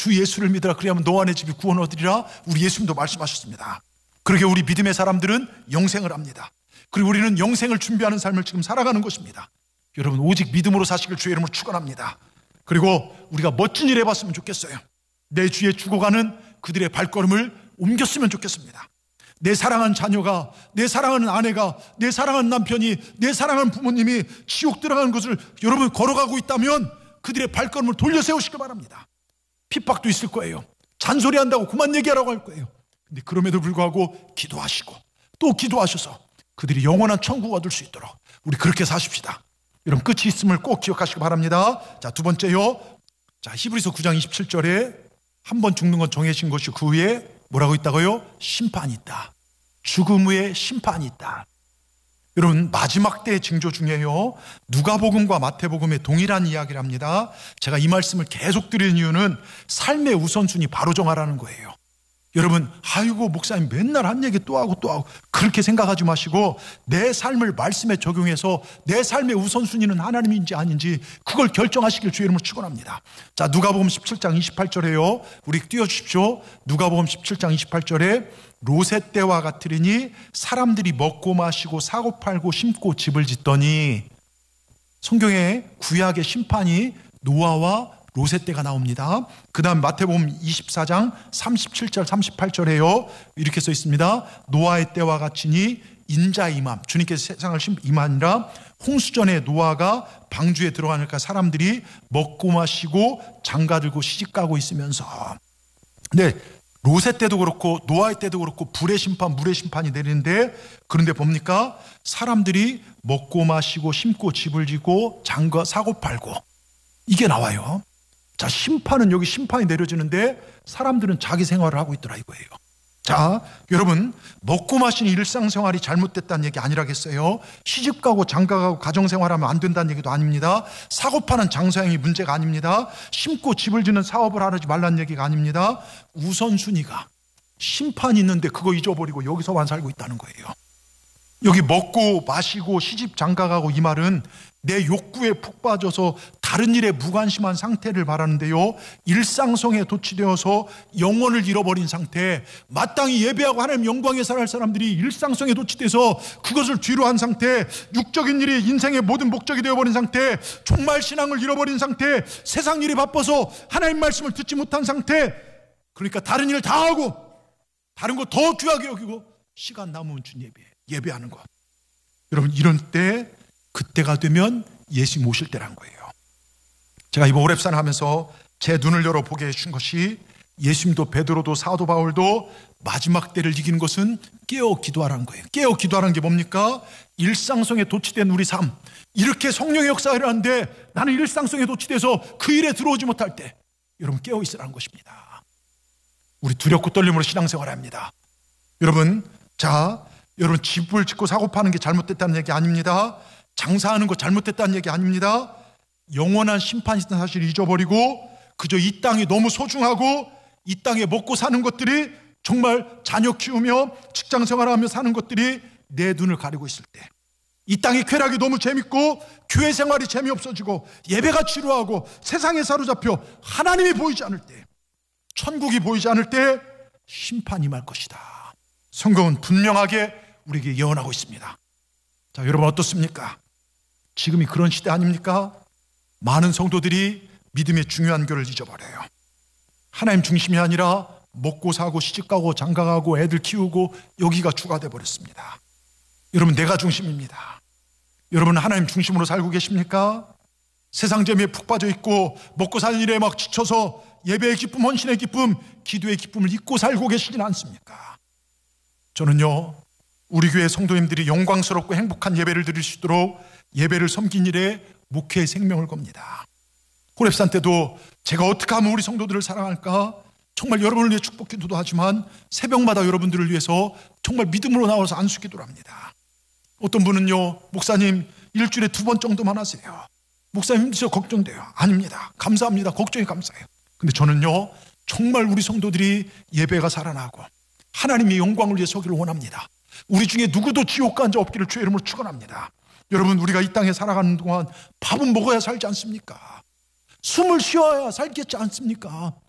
주 예수를 믿으라. 그리하면 너와 내 집이 구원 얻으리라. 우리 예수님도 말씀하셨습니다. 그러게 우리 믿음의 사람들은 영생을 합니다. 그리고 우리는 영생을 준비하는 삶을 지금 살아가는 것입니다. 여러분, 오직 믿음으로 사시길 주의 이름으로 축원합니다. 그리고 우리가 멋진 일 해봤으면 좋겠어요. 내 주에 죽어가는 그들의 발걸음을 옮겼으면 좋겠습니다. 내 사랑하는 자녀가, 내 사랑하는 아내가, 내 사랑하는 남편이, 내 사랑하는 부모님이 지옥 들어가는 것을 여러분 걸어가고 있다면 그들의 발걸음을 돌려 세우시기 바랍니다. 핍박도 있을 거예요. 잔소리한다고 그만 얘기하라고 할 거예요. 근데 그럼에도 불구하고 기도하시고 또 기도하셔서 그들이 영원한 천국 얻을 수 있도록 우리 그렇게 사십시다. 여러분, 끝이 있음을 꼭 기억하시기 바랍니다. 자, 두 번째요. 자, 히브리서 9장 27절에 한 번 죽는 건 정해진 것이 그 후에 뭐라고 있다고요? 심판이 있다. 죽음 후에 심판이 있다. 여러분, 마지막 때의 징조 중에요, 누가복음과 마태복음의 동일한 이야기를 합니다. 제가 이 말씀을 계속 드리는 이유는 삶의 우선순위 바로 정하라는 거예요. 여러분, 아이고 목사님 맨날 한 얘기 또 하고 그렇게 생각하지 마시고 내 삶을 말씀에 적용해서 내 삶의 우선순위는 하나님인지 아닌지 그걸 결정하시길 주의 이름으로 축원합니다. 자, 누가복음 17장 28절에요. 우리 띄워주십시오. 누가복음 17장 28절에 롯의 때와 같으리니 사람들이 먹고 마시고 사고 팔고 심고 집을 짓더니, 성경에 구약의 심판이 노아와 롯의 때가 나옵니다. 그 다음 마태복음 24장 37절 38절에요. 이렇게 써 있습니다. 노아의 때와 같이니 인자의 임함, 주님께서 세상을 임하니라. 홍수전에 노아가 방주에 들어가니까 사람들이 먹고 마시고 장가들고 시집가고 있으면서, 네, 롯의 때도 그렇고 노아의 때도 그렇고 불의 심판, 물의 심판이 내리는데, 그런데 뭡니까? 사람들이 먹고 마시고 심고 집을 지고 장가 사고 팔고, 이게 나와요. 자, 심판은 여기 심판이 내려지는데 사람들은 자기 생활을 하고 있더라 이거예요. 자, 여러분, 먹고 마시는 일상생활이 잘못됐다는 얘기 아니라겠어요? 시집가고 장가가고 가정생활하면 안 된다는 얘기도 아닙니다. 사고 파는 장사행위 문제가 아닙니다. 심고 집을 짓는 사업을 하지 말라는 얘기가 아닙니다. 우선순위가 심판이 있는데 그거 잊어버리고 여기서만 살고 있다는 거예요. 여기 먹고 마시고 시집 장가가고 이 말은 내 욕구에 푹 빠져서 다른 일에 무관심한 상태를 말하는데요, 일상성에 도취되어서 영혼을 잃어버린 상태, 마땅히 예배하고 하나님 영광에 살아갈 사람들이 일상성에 도취돼서 그것을 뒤로 한 상태, 육적인 일이 인생의 모든 목적이 되어버린 상태, 정말 신앙을 잃어버린 상태, 세상 일이 바빠서 하나님 말씀을 듣지 못한 상태, 그러니까 다른 일을 다 하고 다른 거 더 귀하게 여기고 시간 남으면 주님 예배하는 것. 여러분, 이런 때, 그때가 되면 예수님 오실 때란 거예요. 제가 이번 오랩산 하면서 제 눈을 열어보게 해준 것이, 예수님도 베드로도 사도 바울도 마지막 때를 이기는 것은 깨어 기도하라는 거예요. 깨어 기도하라는 게 뭡니까? 일상성에 도취된 우리 삶, 이렇게 성령의 역사를 하는데 나는 일상성에 도취돼서 그 일에 들어오지 못할 때, 여러분 깨어 있으라는 것입니다. 우리 두렵고 떨림으로 신앙생활을 합니다. 여러분, 자, 여러분, 집을 짓고 사고 파는 게 잘못됐다는 얘기 아닙니다. 장사하는 거 잘못됐다는 얘기 아닙니다. 영원한 심판이 있다는 사실을 잊어버리고 그저 이 땅이 너무 소중하고 이 땅에 먹고 사는 것들이, 정말 자녀 키우며 직장 생활하며 사는 것들이 내 눈을 가리고 있을 때, 이 땅의 쾌락이 너무 재밌고 교회 생활이 재미없어지고 예배가 지루하고 세상에 사로잡혀 하나님이 보이지 않을 때, 천국이 보이지 않을 때 심판이 임할 것이다. 성경은 분명하게 우리에게 예언하고 있습니다. 자, 여러분 어떻습니까? 지금이 그런 시대 아닙니까? 많은 성도들이 믿음의 중요한 교를 잊어버려요. 하나님 중심이 아니라 먹고 사고 시집가고 장가가고 애들 키우고 여기가 주가 돼버렸습니다. 여러분, 내가 중심입니다. 여러분, 하나님 중심으로 살고 계십니까? 세상 재미에 푹 빠져 있고 먹고 사는 일에 막 지쳐서 예배의 기쁨, 헌신의 기쁨, 기도의 기쁨을 잊고 살고 계시진 않습니까? 저는요, 우리 교회 성도님들이 영광스럽고 행복한 예배를 드릴 수 있도록 예배를 섬긴 일에 목회의 생명을 겁니다. 호랩산 때도 제가 어떻게 하면 우리 성도들을 사랑할까, 정말 여러분을 위해 축복 기도도 하지만 새벽마다 여러분들을 위해서 정말 믿음으로 나와서 안수 기도를 합니다. 어떤 분은요, 목사님 일주일에 2번 정도만 하세요. 목사님 힘드셔서 걱정돼요. 아닙니다. 감사합니다. 걱정이 감사해요. 근데 저는요, 정말 우리 성도들이 예배가 살아나고 하나님의 영광을 위해 서기를 원합니다. 우리 중에 누구도 지옥 간 자 없기를 주의 이름으로 축원합니다. 여러분, 우리가 이 땅에 살아가는 동안 밥은 먹어야 살지 않습니까? 숨을 쉬어야 살겠지 않습니까?